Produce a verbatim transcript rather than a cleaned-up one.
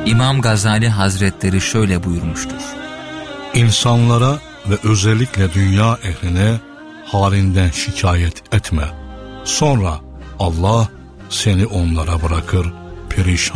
İmam Gazali Hazretleri şöyle buyurmuştur: İnsanlara ve özellikle dünya ehline halinden şikayet etme. Sonra Allah seni onlara bırakır, perişan